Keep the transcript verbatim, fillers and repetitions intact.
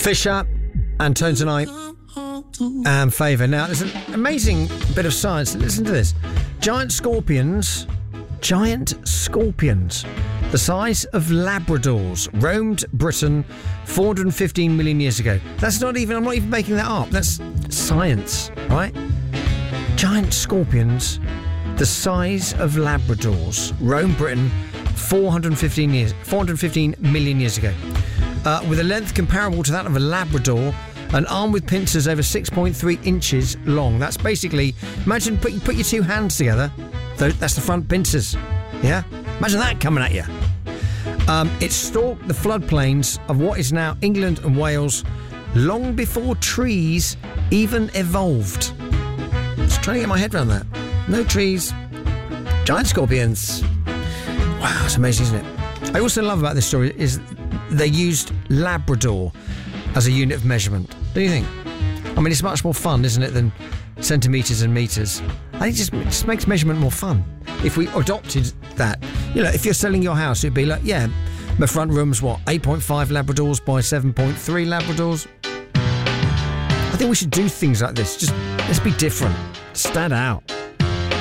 Fisher and Tones and I and Favour. Now, there's an amazing bit of science. Listen to this. Giant scorpions, giant scorpions, the size of Labradors, roamed Britain four hundred fifteen million years ago. That's not even, I'm not even making that up. That's science, right? Giant scorpions, the size of Labradors, roamed Britain four hundred fifteen years, four hundred fifteen million years ago. Uh, with a length comparable to that of a Labrador, an arm with pincers over six point three inches long. That's basically, imagine put, put your two hands together. That's the front pincers. Yeah? Imagine that coming at you. Um, it stalked the floodplains of what is now England and Wales long before trees even evolved. Just trying to get my head around that. No trees, giant scorpions. Wow, it's amazing, isn't it? I also love about this story is they used Labrador as a unit of measurement. Don't you think? I mean, it's much more fun, isn't it, than centimetres and metres. I think it just, it just makes measurement more fun. If we adopted that, you know, if you're selling your house, it'd be like, yeah, my front room's what, eight point five Labradors by seven point three Labradors? I think we should do things like this. Just, let's be different. Stand out.